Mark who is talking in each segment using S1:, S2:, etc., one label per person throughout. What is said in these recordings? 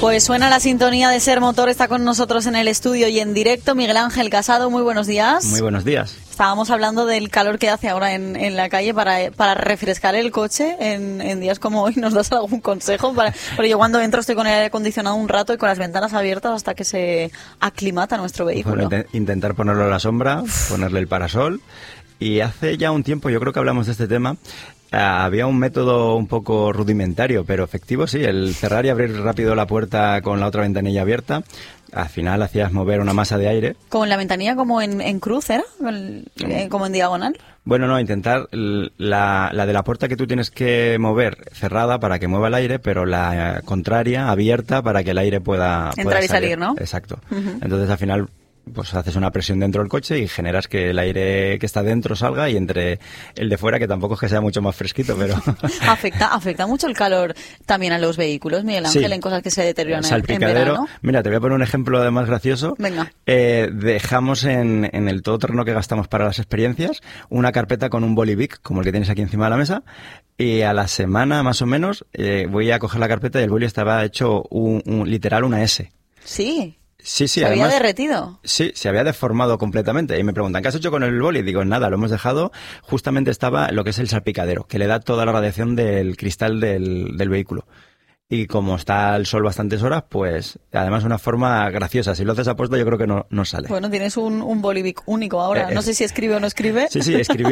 S1: Pues suena la sintonía de Ser Motor, está con nosotros en el estudio y en directo Miguel Ángel Casado. Muy buenos días.
S2: Muy buenos días.
S1: Estábamos hablando del calor que hace ahora en la calle para refrescar el coche en días como hoy. ¿Nos das algún consejo? Porque yo cuando entro estoy con el aire acondicionado un rato y con las ventanas abiertas hasta que se aclimata nuestro vehículo.
S2: Bueno, intentar ponerlo a la sombra, ponerle el parasol. Y hace ya un tiempo, yo creo que hablamos de este tema, había un método un poco rudimentario, pero efectivo, sí, el cerrar y abrir rápido la puerta con la otra ventanilla abierta. Al final hacías mover una masa de aire.
S1: ¿Con la ventanilla como en cruz era? ¿Como en diagonal?
S2: Bueno, no, intentar la de la puerta que tú tienes que mover cerrada para que mueva el aire, pero la contraria abierta para que el aire pueda
S1: entrar y salir, ¿no?
S2: Exacto. Uh-huh. Entonces al final pues haces una presión dentro del coche y generas que el aire que está dentro salga y entre el de fuera, que tampoco es que sea mucho más fresquito, pero...
S1: ¿Afecta mucho el calor también a los vehículos, Miguel Ángel, sí, en cosas que se deterioran en verano?
S2: Mira, te voy a poner un ejemplo además gracioso.
S1: Venga.
S2: Dejamos en el todoterreno que gastamos para las experiencias una carpeta con un bolivic, como el que tienes aquí encima de la mesa, y a la semana más o menos voy a coger la carpeta y el boli estaba hecho literal una S.
S1: Sí.
S2: Sí,
S1: ¿Se había derretido?
S2: Sí, se había deformado completamente. Y me preguntan, ¿qué has hecho con el boli? Digo, nada, lo hemos dejado. Justamente estaba lo que es el salpicadero, que le da toda la radiación del cristal del vehículo. Y como está el sol bastantes horas, pues además una forma graciosa. Si lo haces a posta, yo creo que no sale.
S1: Bueno, tienes un bolivic único ahora. No sé si escribe o no escribe.
S2: Sí,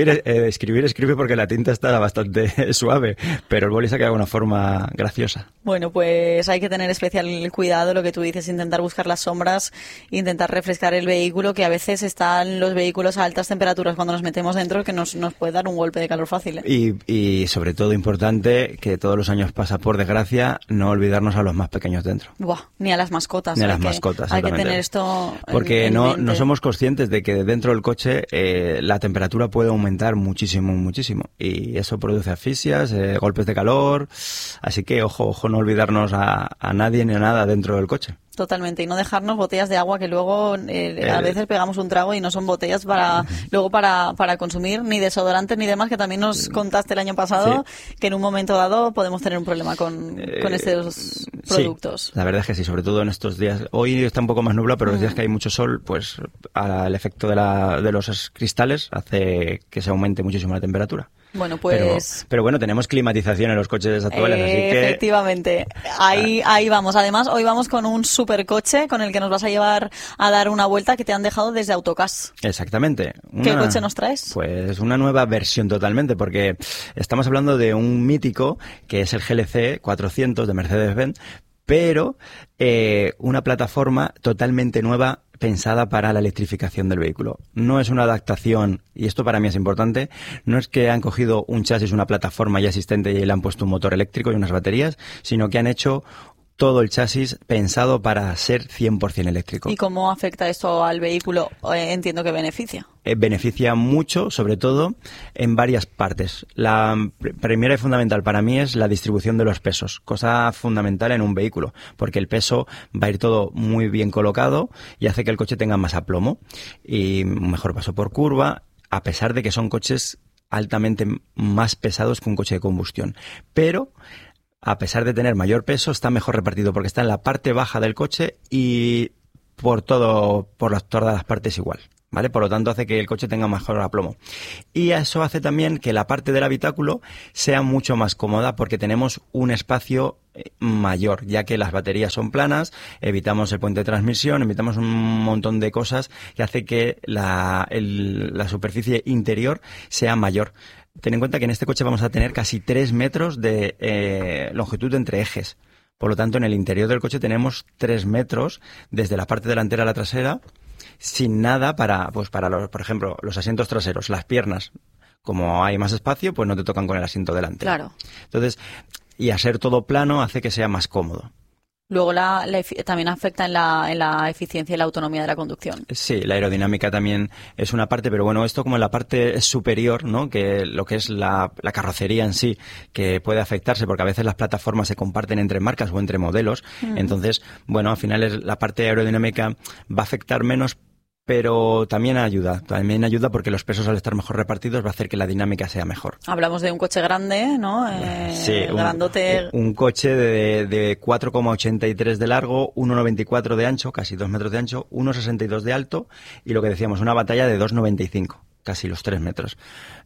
S2: escribe porque la tinta está bastante suave, pero el boli se ha quedado de una forma graciosa.
S1: Bueno, pues hay que tener especial cuidado, lo que tú dices, intentar buscar las sombras, intentar refrescar el vehículo, que a veces están los vehículos a altas temperaturas cuando nos metemos dentro, que nos puede dar un golpe de calor fácil, ¿eh?
S2: Y sobre todo importante, que todos los años pasa por desgracia, no olvidarnos a los más pequeños dentro.
S1: Buah, ni a las mascotas.
S2: Ni a las mascotas,
S1: hay que tener esto
S2: porque
S1: en mente.
S2: No somos conscientes de que dentro del coche la temperatura puede aumentar muchísimo, muchísimo. Y eso produce asfixias, golpes de calor. Así que ojo, no olvidarnos a nadie ni a nada dentro del coche.
S1: Totalmente, y no dejarnos botellas de agua que luego a veces pegamos un trago y no son botellas luego para consumir, ni desodorantes ni demás, que también nos contaste el año pasado, sí, que en un momento dado podemos tener un problema con estos productos.
S2: Sí, la verdad es que sí, sobre todo en estos días. Hoy está un poco más nublado, pero los días que hay mucho sol, pues el efecto de los cristales hace que se aumente muchísimo la temperatura.
S1: Bueno, pues...
S2: Pero bueno, tenemos climatización en los coches actuales, así que...
S1: Efectivamente, ahí vamos. Además, hoy vamos con un supercoche con el que nos vas a llevar a dar una vuelta que te han dejado desde Autocars.
S2: Exactamente.
S1: ¿Qué coche nos traes?
S2: Pues una nueva versión totalmente, porque estamos hablando de un mítico que es el GLC 400 de Mercedes-Benz, pero una plataforma totalmente nueva pensada para la electrificación del vehículo. No es una adaptación, y esto para mí es importante, no es que han cogido un chasis, una plataforma ya existente y le han puesto un motor eléctrico y unas baterías, sino que han hecho todo el chasis pensado para ser 100% eléctrico.
S1: ¿Y cómo afecta esto al vehículo? Entiendo que beneficia.
S2: Beneficia mucho, sobre todo en varias partes. La primera y fundamental para mí es la distribución de los pesos, cosa fundamental en un vehículo, porque el peso va a ir todo muy bien colocado y hace que el coche tenga más aplomo y un mejor paso por curva, a pesar de que son coches altamente más pesados que un coche de combustión. Pero a pesar de tener mayor peso, está mejor repartido porque está en la parte baja del coche y por todas las partes igual, ¿vale? Por lo tanto, hace que el coche tenga mejor aplomo. Y eso hace también que la parte del habitáculo sea mucho más cómoda porque tenemos un espacio mayor, ya que las baterías son planas, evitamos el puente de transmisión, evitamos un montón de cosas que hace que la superficie interior sea mayor. Ten en cuenta que en este coche vamos a tener casi 3 metros de longitud entre ejes. Por lo tanto, en el interior del coche tenemos 3 metros desde la parte delantera a la trasera, sin nada para por ejemplo, los asientos traseros, las piernas. Como hay más espacio, pues no te tocan con el asiento delantero.
S1: Claro.
S2: Entonces, y a ser todo plano hace que sea más cómodo.
S1: Luego también afecta en la eficiencia y la autonomía de la conducción.
S2: Sí, la aerodinámica también es una parte, pero bueno, esto como en la parte superior, ¿no? Que lo que es la carrocería en sí, que puede afectarse, porque a veces las plataformas se comparten entre marcas o entre modelos. Entonces, bueno, al final la parte aerodinámica va a afectar menos, pero también ayuda porque los pesos al estar mejor repartidos va a hacer que la dinámica sea mejor.
S1: Hablamos de un coche grande, ¿no?
S2: Sí,
S1: grandote.
S2: Un coche de 4,83 de largo, 1,94 de ancho, casi 2 metros de ancho, 1,62 de alto y lo que decíamos, una batalla de 2,95. Casi los 3 metros.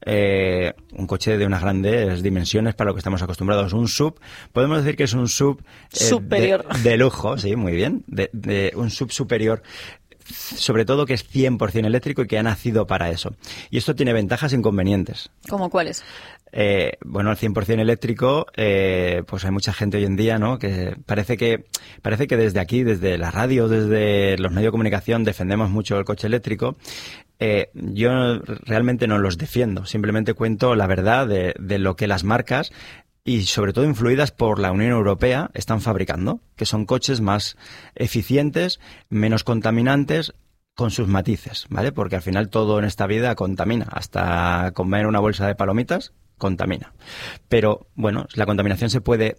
S2: Un coche de unas grandes dimensiones para lo que estamos acostumbrados. Un SUV, podemos decir que es un SUV
S1: superior.
S2: De lujo, sí, muy bien. Un SUV superior. Sobre todo que es 100% eléctrico y que ha nacido para eso. Y esto tiene ventajas e inconvenientes.
S1: ¿Cómo cuáles?
S2: Bueno, al 100% eléctrico, pues hay mucha gente hoy en día, ¿no? Que parece que desde aquí, desde la radio, desde los medios de comunicación, defendemos mucho el coche eléctrico. Yo realmente no los defiendo, simplemente cuento la verdad de lo que las marcas y sobre todo influidas por la Unión Europea están fabricando, que son coches más eficientes, menos contaminantes, con sus matices, ¿vale? Porque al final todo en esta vida contamina, hasta comer una bolsa de palomitas contamina. Pero bueno, la contaminación se puede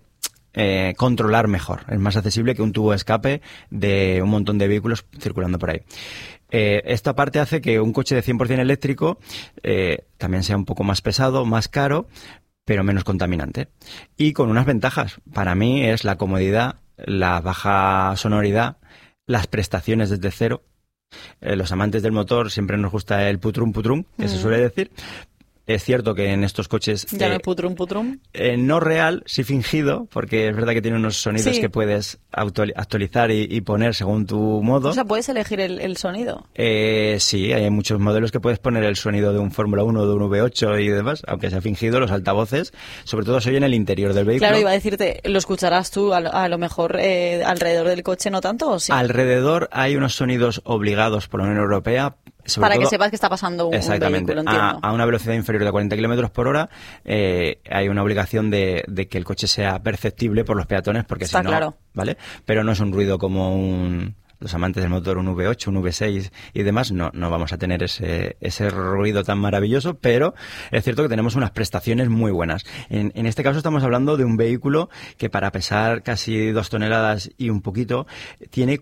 S2: controlar mejor, es más accesible que un tubo de escape de un montón de vehículos circulando por ahí. Esta parte hace que un coche de 100% eléctrico también sea un poco más pesado, más caro, pero menos contaminante. Y con unas ventajas. Para mí es la comodidad, la baja sonoridad, las prestaciones desde cero. Los amantes del motor siempre nos gusta el putrum putrum, que se suele decir. Es cierto que en estos coches...
S1: ¿Ya no es putrum putrum?
S2: No real, sí fingido, porque es verdad que tiene unos sonidos que puedes actualizar y poner según tu modo.
S1: O sea, ¿puedes elegir el sonido?
S2: Sí, hay muchos modelos que puedes poner el sonido de un Fórmula 1, de un V8 y demás, aunque sea fingido, los altavoces, sobre todo se oyen en el interior del vehículo.
S1: Claro, iba a decirte, ¿lo escucharás tú a lo mejor alrededor del coche, no tanto? ¿O sí?
S2: Alrededor hay unos sonidos obligados por la Unión Europea,
S1: para todo, que sepas que está pasando un vehículo, entiendo.
S2: A una velocidad inferior de 40 km por hora hay una obligación de que el coche sea perceptible por los peatones, porque si no,
S1: claro.
S2: ¿vale? Pero no es un ruido como los amantes del motor, un V8, un V6 y demás, no vamos a tener ese ruido tan maravilloso, pero es cierto que tenemos unas prestaciones muy buenas. En este caso estamos hablando de un vehículo que para pesar casi 2 toneladas y un poquito, tiene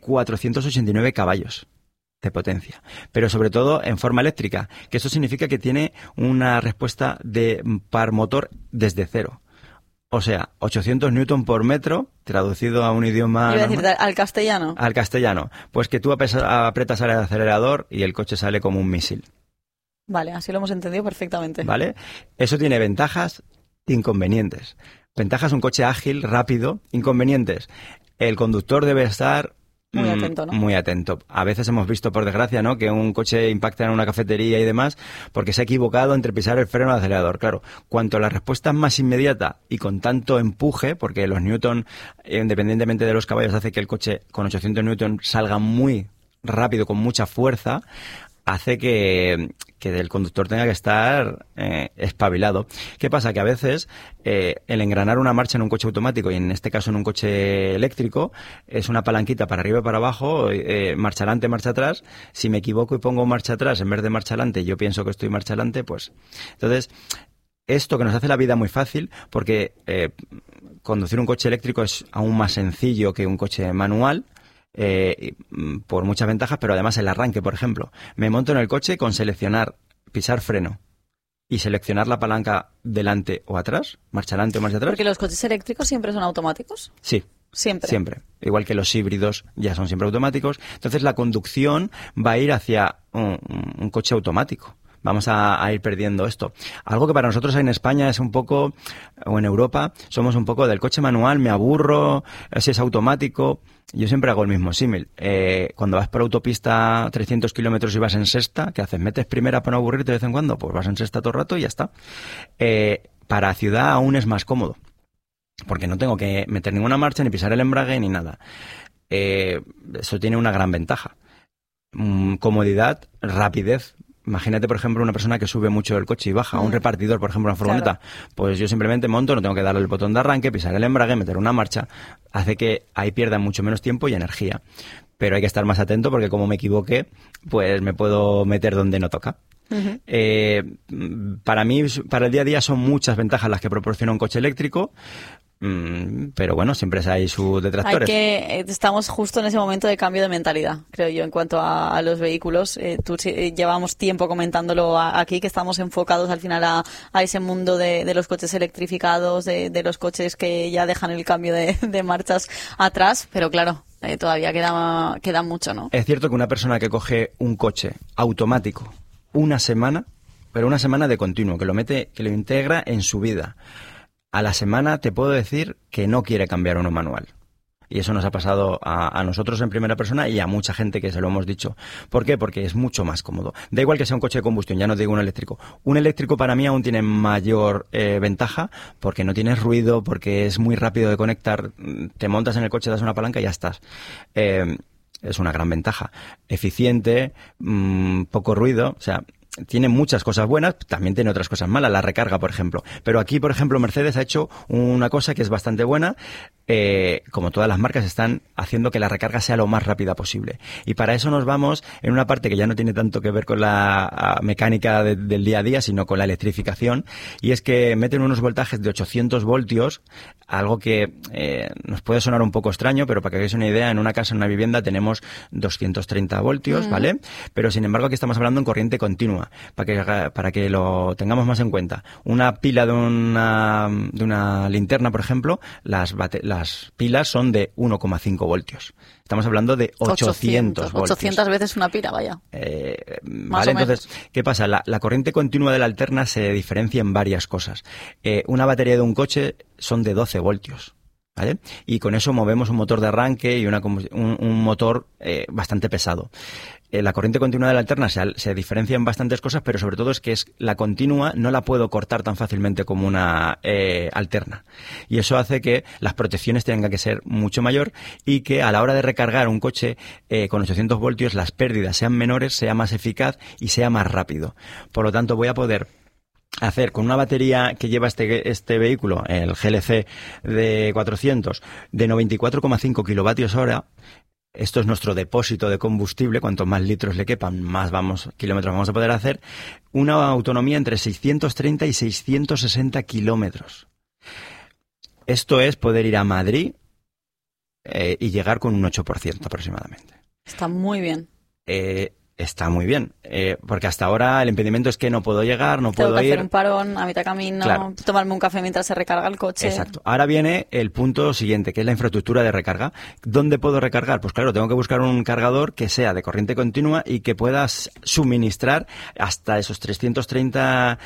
S2: 489 caballos. De potencia, pero sobre todo en forma eléctrica, que eso significa que tiene una respuesta de par motor desde cero. O sea, 800 newton por metro, traducido a un idioma...
S1: Iba a decir, ¿al castellano?
S2: Al castellano. Pues que tú apretas el acelerador y el coche sale como un misil.
S1: Vale, así lo hemos entendido perfectamente.
S2: Vale, eso tiene ventajas e inconvenientes. Ventajas, un coche ágil, rápido. Inconvenientes, el conductor debe estar...
S1: Muy atento, ¿no?
S2: Muy atento. A veces hemos visto, por desgracia, ¿no?, que un coche impacta en una cafetería y demás porque se ha equivocado entre pisar el freno o el acelerador. Claro, cuanto la respuesta es más inmediata y con tanto empuje, porque los newton, independientemente de los caballos, hace que el coche con 800 newton salga muy rápido, con mucha fuerza, hace que el conductor tenga que estar espabilado. ¿Qué pasa? Que a veces el engranar una marcha en un coche automático, y en este caso en un coche eléctrico, es una palanquita para arriba y para abajo, marcha adelante, marcha atrás. Si me equivoco y pongo marcha atrás en vez de marcha adelante, yo pienso que estoy marcha adelante, pues... Entonces, esto que nos hace la vida muy fácil, porque conducir un coche eléctrico es aún más sencillo que un coche manual, por muchas ventajas, pero además el arranque, por ejemplo. Me monto en el coche con seleccionar, pisar freno y seleccionar la palanca delante o atrás, marcha adelante o marcha atrás.
S1: ¿Porque los coches eléctricos siempre son automáticos?
S2: Sí.
S1: Siempre.
S2: Siempre. Igual que los híbridos ya son siempre automáticos. Entonces la conducción va a ir hacia un coche automático. Vamos a ir perdiendo esto. Algo que para nosotros en España es un poco, o en Europa, somos un poco del coche manual, me aburro, si es automático. Yo siempre hago el mismo símil. Cuando vas por autopista 300 kilómetros y vas en sexta, ¿qué haces? ¿Metes primera para no aburrirte de vez en cuando? Pues vas en sexta todo el rato y ya está. Para ciudad aún es más cómodo, porque no tengo que meter ninguna marcha, ni pisar el embrague, ni nada. Eso tiene una gran ventaja. Comodidad, rapidez. Imagínate, por ejemplo, una persona que sube mucho el coche y baja, un repartidor, por ejemplo, una furgoneta. Claro. Pues yo simplemente monto, no tengo que darle el botón de arranque, pisar el embrague, meter una marcha. Hace que ahí pierda mucho menos tiempo y energía. Pero hay que estar más atento porque como me equivoqué, pues me puedo meter donde no toca. Para mí, para el día a día son muchas ventajas las que proporciona un coche eléctrico. pero bueno, siempre hay sus detractores.
S1: Estamos justo en ese momento de cambio de mentalidad, creo yo, en cuanto a los vehículos. Llevamos tiempo comentándolo aquí, que estamos enfocados al final a ese mundo de los coches electrificados, de los coches que ya dejan el cambio de marchas atrás, pero claro, todavía queda mucho, ¿no?
S2: Es cierto que una persona que coge un coche automático una semana, pero una semana de continuo, que lo integra en su vida, a la semana te puedo decir que no quiere cambiar uno manual. Y eso nos ha pasado a nosotros en primera persona y a mucha gente que se lo hemos dicho. ¿Por qué? Porque es mucho más cómodo. Da igual que sea un coche de combustión, ya no digo un eléctrico. Un eléctrico para mí aún tiene mayor ventaja porque no tienes ruido, porque es muy rápido de conectar. Te montas en el coche, das una palanca y ya estás. Es una gran ventaja. Eficiente, poco ruido, o sea... Tiene muchas cosas buenas, también tiene otras cosas malas, la recarga, por ejemplo. Pero aquí, por ejemplo, Mercedes ha hecho una cosa que es bastante buena. Como todas las marcas, están haciendo que la recarga sea lo más rápida posible. Y para eso nos vamos en una parte que ya no tiene tanto que ver con la mecánica del día a día, sino con la electrificación. Y es que meten unos voltajes de 800 voltios, algo que nos puede sonar un poco extraño, pero para que hagáis una idea, en una casa, en una vivienda, tenemos 230 voltios, ¿vale? Pero, sin embargo, aquí estamos hablando en corriente continua, para que lo tengamos más en cuenta. Una pila de una linterna, por ejemplo, las pilas son de 1,5 voltios. Estamos hablando de 800 voltios.
S1: 800 veces una pila, vaya.
S2: Vale, entonces, ¿qué pasa? La corriente continua de la alterna se diferencia en varias cosas. Una batería de un coche son de 12 voltios. ¿Vale? Y con eso movemos un motor de arranque y un motor bastante pesado. La corriente continua de la alterna se diferencia en bastantes cosas, pero sobre todo es que la continua no la puedo cortar tan fácilmente como una alterna. Y eso hace que las protecciones tengan que ser mucho mayor y que a la hora de recargar un coche con 800 voltios las pérdidas sean menores, sea más eficaz y sea más rápido. Por lo tanto, voy a poder hacer con una batería que lleva este vehículo, el GLC de 400, de 94,5 kilovatios hora. Esto es nuestro depósito de combustible. Cuanto más litros le quepan, más kilómetros vamos a poder hacer. Una autonomía entre 630 y 660 kilómetros. Esto es poder ir a Madrid y llegar con un 8% aproximadamente.
S1: Está muy bien.
S2: Está muy bien, porque hasta ahora el impedimento es que no puedo llegar, no puedo ir.
S1: Tengo que hacer un parón a mitad camino, claro. Tomarme un café mientras se recarga el coche.
S2: Exacto. Ahora viene el punto siguiente, que es la infraestructura de recarga. ¿Dónde puedo recargar? Pues claro, tengo que buscar un cargador que sea de corriente continua y que pueda suministrar hasta esos 330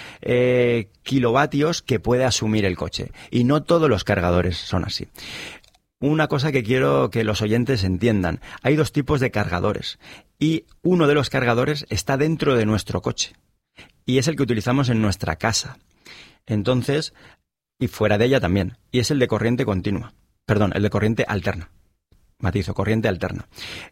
S2: kilovatios que puede asumir el coche. Y no todos los cargadores son así. Una cosa que quiero que los oyentes entiendan. Hay dos tipos de cargadores y uno de los cargadores está dentro de nuestro coche y es el que utilizamos en nuestra casa. Entonces, y fuera de ella también. Y es el de corriente continua. Perdón, el de corriente alterna. Matizo, corriente alterna.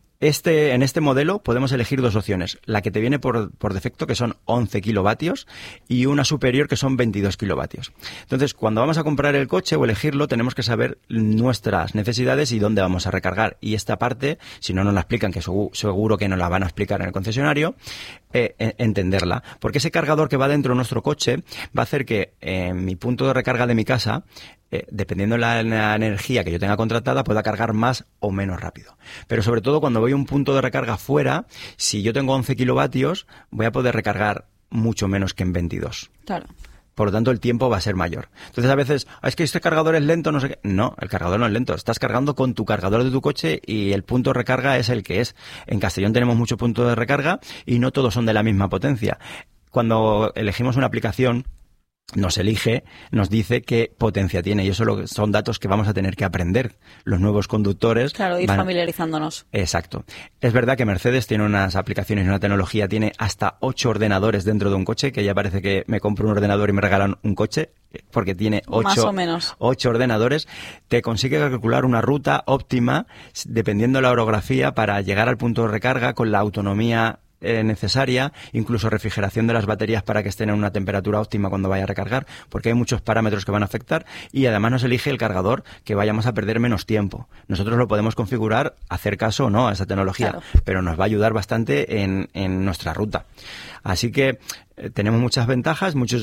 S2: En este modelo podemos elegir dos opciones. La que te viene por defecto, que son 11 kilovatios, y una superior, que son 22 kilovatios. Entonces, cuando vamos a comprar el coche o elegirlo, tenemos que saber nuestras necesidades y dónde vamos a recargar. Y esta parte, si no nos la explican, que seguro que nos la van a explicar en el concesionario, entenderla. Porque ese cargador que va dentro de nuestro coche va a hacer que mi punto de recarga de mi casa, dependiendo de la energía que yo tenga contratada, pueda cargar más o menos rápido. Pero sobre todo cuando voy a un punto de recarga fuera, si yo tengo 11 kilovatios, voy a poder recargar mucho menos que en 22.
S1: Claro.
S2: Por lo tanto, el tiempo va a ser mayor. Entonces, a veces, es que este cargador es lento, no sé qué. No, el cargador no es lento. Estás cargando con tu cargador de tu coche y el punto de recarga es el que es. En Castellón tenemos muchos puntos de recarga y no todos son de la misma potencia. Cuando elegimos una aplicación, nos dice qué potencia tiene, y eso son datos que vamos a tener que aprender los nuevos conductores.
S1: Claro, ir familiarizándonos.
S2: Exacto. Es verdad que Mercedes tiene unas aplicaciones y una tecnología, tiene hasta 8 ordenadores dentro de un coche, que ya parece que me compro un ordenador y me regalan un coche, porque tiene 8 ordenadores. Te consigue calcular una ruta óptima, dependiendo de la orografía, para llegar al punto de recarga con la autonomía necesaria, incluso refrigeración de las baterías para que estén en una temperatura óptima cuando vaya a recargar, porque hay muchos parámetros que van a afectar, y además nos elige el cargador que vayamos a perder menos tiempo. Nosotros lo podemos configurar, hacer caso o no a esa tecnología, claro, pero nos va a ayudar bastante en nuestra ruta. Así que tenemos muchas ventajas, muchos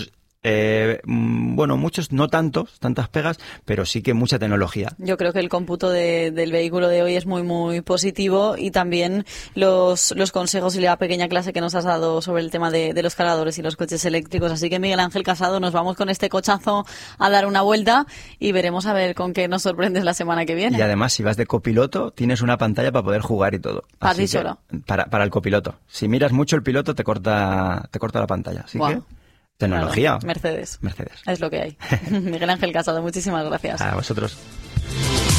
S2: Bueno, muchos no tantas pegas, pero sí que mucha tecnología.
S1: Yo creo que el cómputo del vehículo de hoy es muy, muy positivo, y también los consejos y la pequeña clase que nos has dado sobre el tema de los cargadores y los coches eléctricos. Así que, Miguel Ángel Casado, nos vamos con este cochazo a dar una vuelta y veremos a ver con qué nos sorprendes la semana que viene.
S2: Y además, si vas de copiloto, tienes una pantalla para poder jugar y todo.
S1: Para ti solo.
S2: Para el copiloto. Si miras mucho el piloto, te corta la pantalla. Así que... Tecnología.
S1: Mercedes.
S2: Mercedes.
S1: Es lo que hay. Miguel Ángel Casado, muchísimas gracias.
S2: A vosotros.